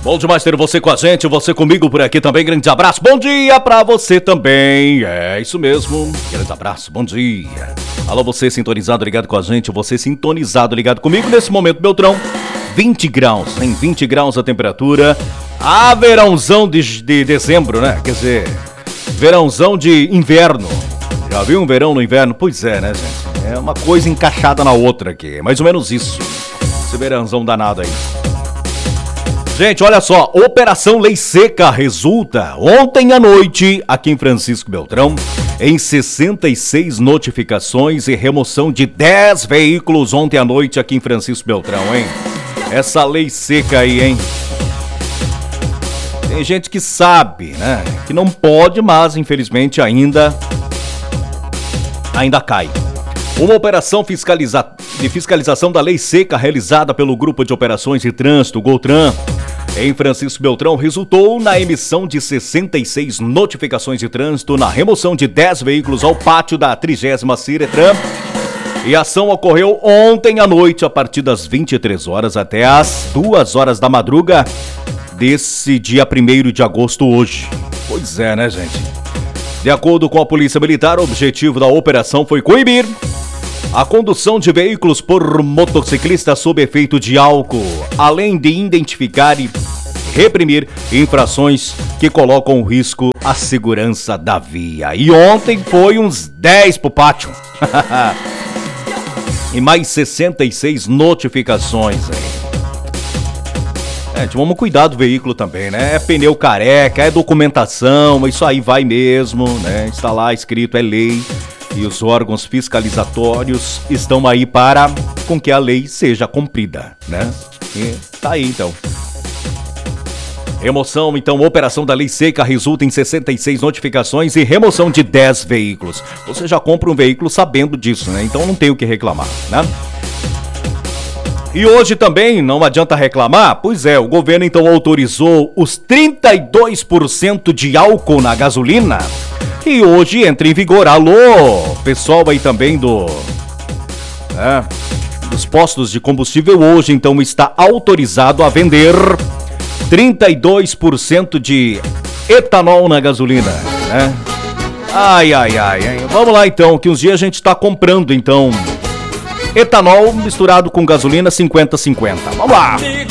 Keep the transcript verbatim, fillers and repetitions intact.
Bom demais ter você com a gente, você comigo por aqui também. Grande abraço, bom dia pra você também. É isso mesmo, grande abraço, bom dia. Alô, você sintonizado, ligado com a gente, você sintonizado, ligado comigo. Nesse momento, Beltrão, vinte graus, em vinte graus a temperatura. Ah, verãozão de, de dezembro, né? Quer dizer, verãozão de inverno. Já viu um verão no inverno? Pois é, né, gente? É uma coisa encaixada na outra aqui, mais ou menos isso. Esse verãozão danado aí. Gente, olha só, Operação Lei Seca resulta ontem à noite, aqui em Francisco Beltrão, em sessenta e seis notificações e remoção de dez veículos ontem à noite aqui em Francisco Beltrão, hein? Essa lei seca aí, hein? Tem gente que sabe, né? Que não pode, mas infelizmente ainda, ainda cai. Uma operação fiscaliza... de fiscalização da lei seca realizada pelo Grupo de Operações de Trânsito, GOTRAN, em Francisco Beltrão, resultou na emissão de sessenta e seis notificações de trânsito, na remoção de dez veículos ao pátio da trigésima Ciretran. E a ação ocorreu ontem à noite, a partir das vinte e três horas até as duas horas da madruga desse dia primeiro de agosto hoje. Pois é, né, gente? De acordo com a Polícia Militar, o objetivo da operação foi coibir a condução de veículos por motociclistas sob efeito de álcool, além de identificar e reprimir infrações que colocam em risco a segurança da via. E ontem foi uns dez pro pátio. E mais sessenta e seis notificações aí. É, vamos cuidar do veículo também, né? É pneu careca, é documentação, isso aí vai mesmo, né? Está lá escrito, é lei. E os órgãos fiscalizatórios estão aí para com que a lei seja cumprida, né? E tá aí, então. Remoção, então, operação da lei seca resulta em sessenta e seis notificações e remoção de dez veículos. Você já compra um veículo sabendo disso, né? Então não tem o que reclamar, né? E hoje também não adianta reclamar? Pois é, o governo então autorizou os trinta e dois por cento de álcool na gasolina. E hoje entra em vigor, alô, pessoal aí também do, é, dos postos de combustível, hoje então está autorizado a vender trinta e dois por cento de etanol na gasolina, né? Ai, ai, ai, ai, vamos lá então, que uns dias a gente está comprando então etanol misturado com gasolina cinquenta a cinquenta, vamos lá!